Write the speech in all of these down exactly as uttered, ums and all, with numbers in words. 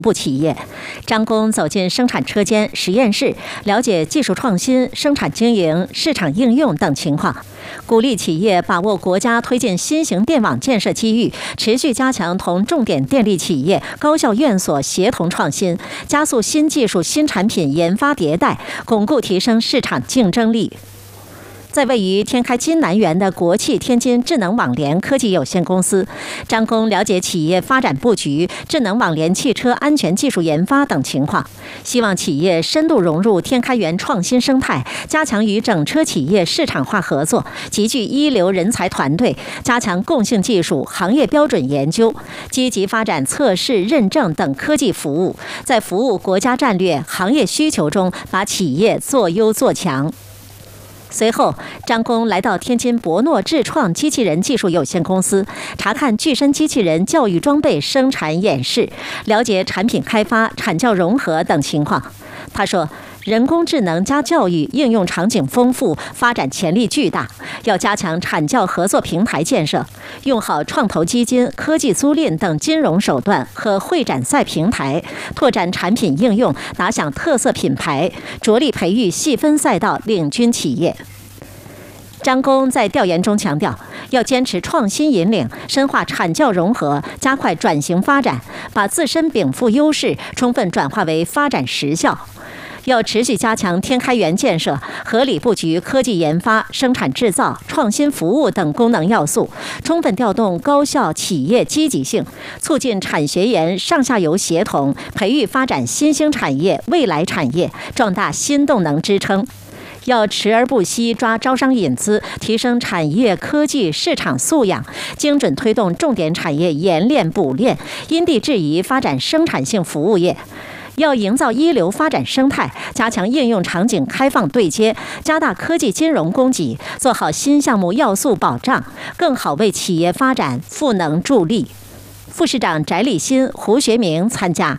部企业。张工走进生产车间、实验室，了解技术创新、生产经营、市场应用等情况，鼓励企业把握国家推进新型电网建设机遇，持续加强同重点电力企业、高校院所协同创新，加速新技术新产品研发迭代，巩固提升市场竞争力。在位于天开金南园的国企天津智能网联科技有限公司，张工了解企业发展布局、智能网联汽车安全技术研发等情况，希望企业深度融入天开园创新生态，加强与整车企业市场化合作，集聚一流人才团队，加强共性技术、行业标准研究，积极发展测试、认证等科技服务，在服务国家战略、行业需求中，把企业做优做强。随后，张工来到天津博诺智创机器人技术有限公司，查看具身机器人教育装备生产演示，了解产品开发、产教融合等情况。他说，人工智能加教育应用场景丰富，发展潜力巨大，要加强产教合作平台建设，用好创投基金、科技租赁等金融手段和会展赛平台，拓展产品应用，打响特色品牌，着力培育细分赛道领军企业。张工在调研中强调，要坚持创新引领，深化产教融合，加快转型发展，把自身禀赋优势充分转化为发展实效。要持续加强天开园建设，合理布局科技研发、生产制造、创新服务等功能要素，充分调动高校企业积极性，促进产学研上下游协同，培育发展新兴产业、未来产业，壮大新动能支撑。要持而不息抓招商引资，提升产业科技市场素养，精准推动重点产业研练补练，因地制宜发展生产性服务业。要营造一流发展生态，加强应用场景开放对接，加大科技金融供给，做好新项目要素保障，更好为企业发展赋能助力。副市长翟立新、胡学明参加。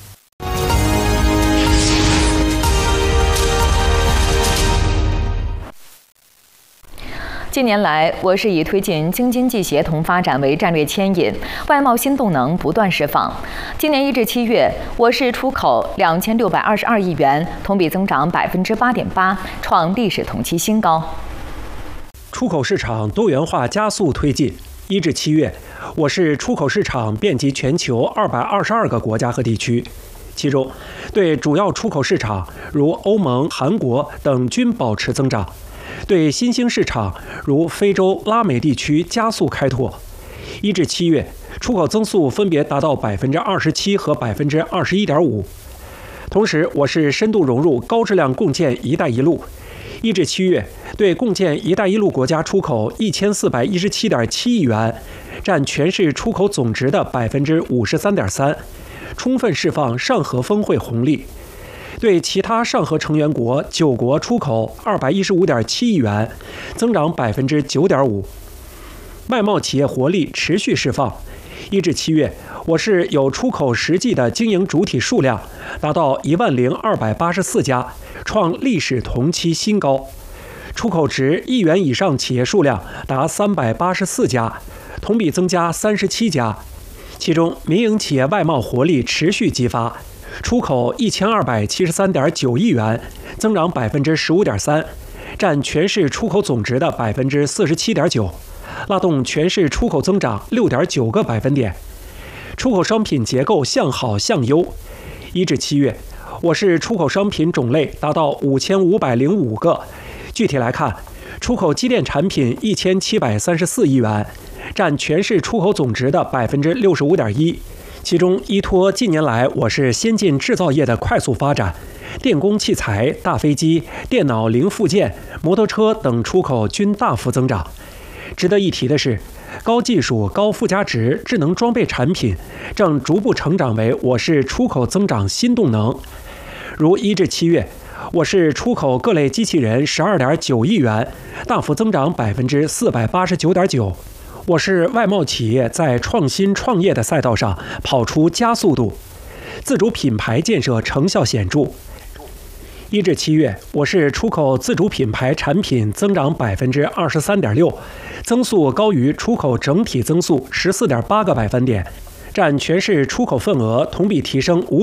近年来，我市以推进京津冀协同发展为战略牵引，外贸新动能不断释放。今年一至七月，我市出口两千六百二十二亿元，同比增长百分之八点八，创历史同期新高。 出口市场多元化加速推进。一至七月，我市出口市场遍及全球二百二十二个国家和地区，其中对主要出口市场如欧盟、韩国等均保持增长。对新兴市场如非洲、拉美地区加速开拓。一至七月，出口增速分别达到百分之二十七和百分之二十一点五。同时，我市深度融入高质量共建“一带一路”。一至七月，对共建“一带一路”国家出口一千四百一十七点七亿元，占全市出口总值的百分之五十三点三，充分释放上合峰会红利。对其他上合成员国九国出口二百一十五点七亿元，增长百分之九点五。外贸企业活力持续释放。一至七月，我市有出口实际的经营主体数量达到一万零二百八十四家，创历史同期新高。出口值一元以上企业数量达三百八十四家，同比增加三十七家。其中，民营企业外贸活力持续激发。出口一千二百七十三点九亿元，增长百分之十五点三，占全市出口总值的百分之四十七点九，拉动全市出口增长六点九个百分点。出口商品结构向好向优。一至七月，我市出口商品种类达到五千五百零五个。具体来看，出口机电产品一千七百三十四亿元，占全市出口总值的百分之六十五点一。其中，依托近年来我市先进制造业的快速发展，电工器材、大飞机、电脑零附件、摩托车等出口均大幅增长。值得一提的是，高技术、高附加值智能装备产品正逐步成长为我市出口增长新动能。如一至七月，我市出口各类机器人十二点九亿元，大幅增长百分之四百八十九点九。我市外贸企业在创新创业的赛道上跑出加速度，自主品牌建设成效显著。一至七月，我市出口自主品牌产品增长百分之二十三点六，增速高于出口整体增速十四点八个百分点，占全市出口份额同比提升五。